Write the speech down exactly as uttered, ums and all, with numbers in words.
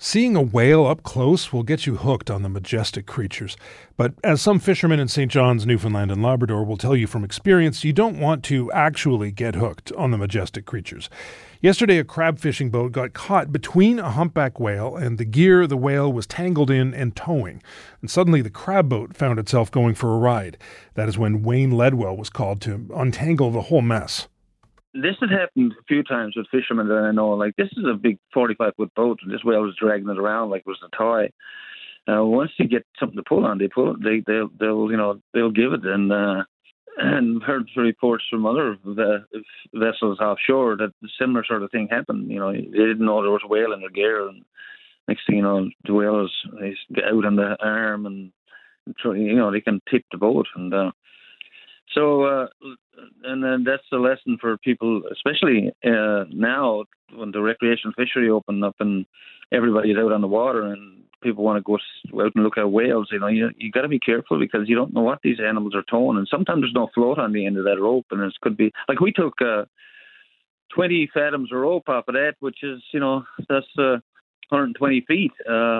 Seeing a whale up close will get you hooked on the majestic creatures. But as some fishermen in Saint John's, Newfoundland and Labrador will tell you from experience, you don't want to actually get hooked on the majestic creatures. Yesterday, a crab fishing boat got caught between a humpback whale and the gear the whale was tangled in and towing. And suddenly the crab boat found itself going for a ride. That is when Wayne Ledwell was called to untangle the whole mess. This has happened a few times with fishermen that I know. Like, this is a big forty-five foot boat, and this whale was dragging it around like it was a toy. Uh, once you get something to pull on, they pull. They they'll, they'll you know they'll give it. And uh, and heard reports from other ve- vessels offshore that a similar sort of thing happened. You know, they didn't know there was a whale in their gear, and next thing you know, the whale is he's out on the arm, and you know they can tip the boat. And uh, so. Uh, And then that's the lesson for people, especially uh, now when the recreational fishery opened up and everybody's out on the water and people want to go out and look at whales. You know, you you got to be careful because you don't know what these animals are towing, and sometimes there's no float on the end of that rope, and it could be like we took uh, twenty fathoms of rope off of that, which is you know that's uh, one hundred twenty feet. Uh,